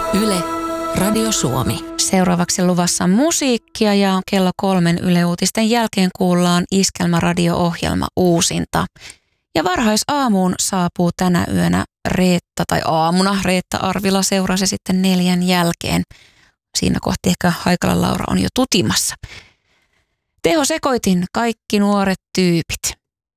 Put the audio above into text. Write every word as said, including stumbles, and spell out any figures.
Yle, Radio Suomi. Seuraavaksi luvassa musiikkia ja kello kolmen Yle Uutisten jälkeen kuullaan Iskelmä-radio-ohjelma uusinta. Ja varhaisaamuun saapuu tänä yönä Reetta, tai aamuna Reetta Arvila seurasi sitten neljän jälkeen. Siinä kohti ehkä Haikalan Laura on jo tutimassa. Teho sekoitin, kaikki nuoret tyypit.